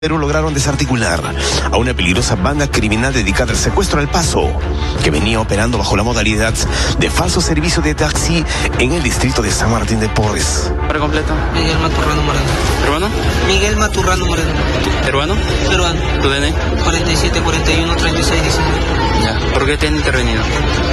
Pero lograron desarticular a una peligrosa banda criminal dedicada al secuestro al paso, que venía operando bajo la modalidad de falso servicio de taxi en el distrito de San Martín de Porres. ¿Para completo? Miguel Maturrano Moreno. ¿Peruano? Miguel Maturrano Moreno. ¿Peruano? Peruano. ¿Tu DNI? 47, 41, 36, 19. Ya. ¿Por qué te han intervenido?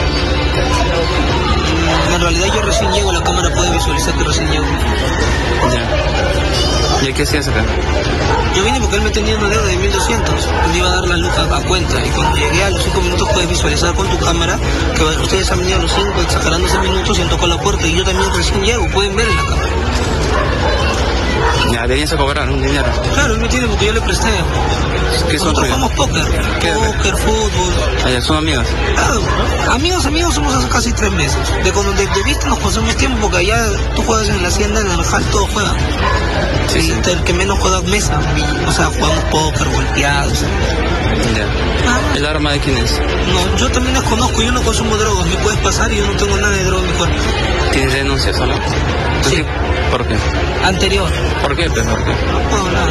En realidad yo recién llego, la cámara puede visualizar que recién llego. Ya. ¿Y qué hacías acá? Yo vine porque él me tenía una deuda de 1.200. Me iba a dar la luz a cuenta. Y cuando llegué a los 5 minutos puedes visualizar con tu cámara que ustedes han venido a los 5 exagerando ese minutos y han tocado la puerta. Y yo también recién llego, pueden ver en la cámara. Ya, venías a cobrar un dinero. Claro, él me tiene porque yo le presté. ¿Qué son Nosotros jugamos póker. ¿Qué? Póker, fútbol. Allá, ¿son amigos? Claro, amigos somos hace casi 3 meses. De vista nos consumimos tiempo porque allá tú juegas en la hacienda, en el hall todos juegan. Sí, sí. El que menos juega mesa, o sea, jugamos póker, golpeados. Ya. ¿El arma de quién es? No, yo también los conozco, yo no consumo drogas, me puedes pasar y yo no tengo nada de droga en mi cuerpo. ¿Tienes denuncias o no? Sí. ¿Por qué? Anterior. ¿Por qué? ¿Por qué? No puedo hablar.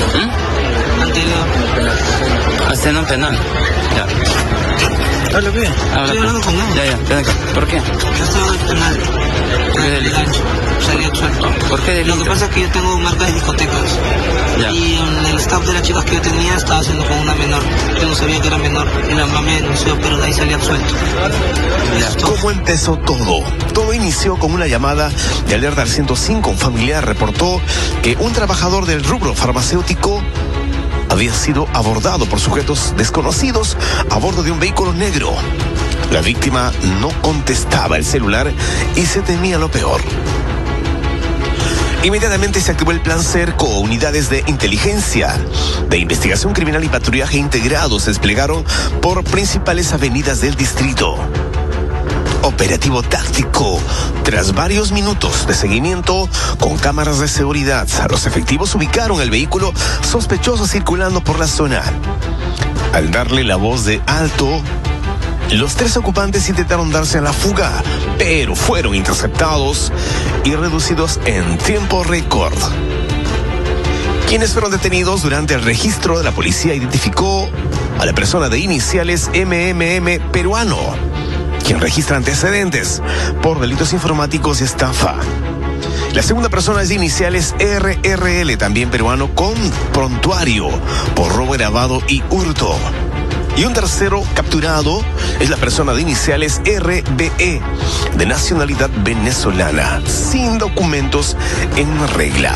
Anterior. Hasta en un penal. Ya. Habla bien. Estoy hablando con él. Ya, ven acá. ¿Por qué? Yo estoy en el penal. ¿Por qué El delito? gancho. Salí absuelto. ¿Por qué delito? Lo que pasa es que yo tengo marcas de discotecas. Ya. Y en el staff de las chicas que yo tenía estaba haciendo con una menor. Yo no sabía que era menor. Y la mamá me denunció, pero de ahí salí absuelto. Ya. ¿Cómo empezó todo? Todo inició con una llamada de alerta al 105. Un familiar reportó que un trabajador del rubro farmacéutico había sido abordado por sujetos desconocidos a bordo de un vehículo negro. La víctima no contestaba el celular y se temía lo peor. Inmediatamente se activó el plan Cerco. Unidades de inteligencia, de investigación criminal y patrullaje integrados se desplegaron por principales avenidas del distrito. Operativo táctico. Tras varios minutos de seguimiento con cámaras de seguridad, los efectivos ubicaron el vehículo sospechoso circulando por la zona. Al darle la voz de alto, los 3 ocupantes intentaron darse a la fuga, pero fueron interceptados y reducidos en tiempo récord. Quienes fueron detenidos durante el registro de la policía identificó a la persona de iniciales MMM peruano, quien registra antecedentes por delitos informáticos y estafa. La segunda persona es de iniciales RRL, también peruano, con prontuario por robo agravado y hurto. Y un tercero capturado es la persona de iniciales RBE, de nacionalidad venezolana, sin documentos en regla.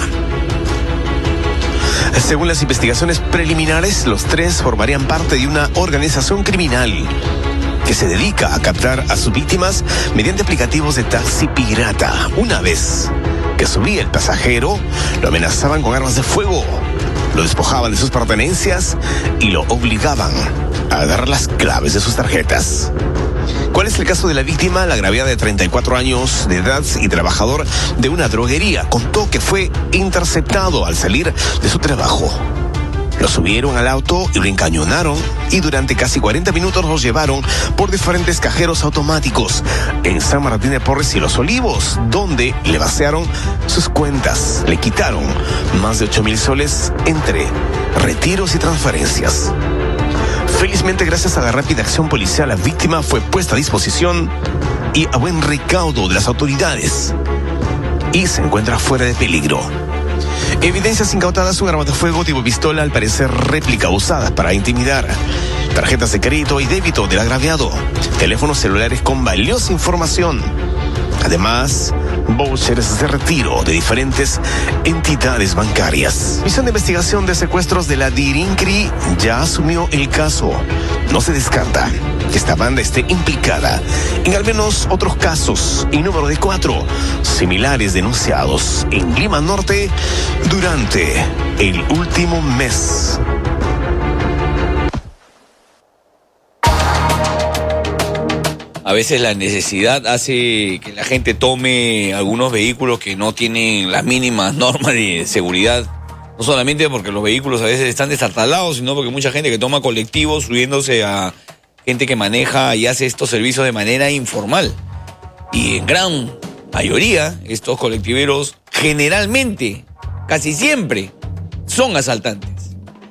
Según las investigaciones preliminares, los 3 formarían parte de una organización criminal que se dedica a captar a sus víctimas mediante aplicativos de taxi pirata. Una vez que subía el pasajero, lo amenazaban con armas de fuego, lo despojaban de sus pertenencias y lo obligaban a dar las claves de sus tarjetas. ¿Cuál es el caso de la víctima? La agraviada de 34 años de edad y trabajador de una droguería contó que fue interceptado al salir de su trabajo. Lo subieron al auto y lo encañonaron y durante casi 40 minutos los llevaron por diferentes cajeros automáticos en San Martín de Porres y Los Olivos, donde le vaciaron sus cuentas. Le quitaron más de 8,000 soles entre retiros y transferencias. Felizmente, gracias a la rápida acción policial, la víctima fue puesta a disposición y a buen recaudo de las autoridades y se encuentra fuera de peligro. Evidencias incautadas: un arma de fuego tipo pistola, al parecer réplica, usada para intimidar, tarjetas de crédito y débito del agraviado, teléfonos celulares con valiosa información. Además, vouchers de retiro de diferentes entidades bancarias. Misión de investigación de secuestros de la DIRINCRI ya asumió el caso. No se descarta que esta banda esté implicada en al menos otros casos, y número de 4 similares denunciados en Lima Norte durante el último mes. A veces la necesidad hace que la gente tome algunos vehículos que no tienen las mínimas normas de seguridad. No solamente porque los vehículos a veces están destartalados, sino porque mucha gente que toma colectivos subiéndose a gente que maneja y hace estos servicios de manera informal. Y en gran mayoría, estos colectiveros generalmente, casi siempre, son asaltantes.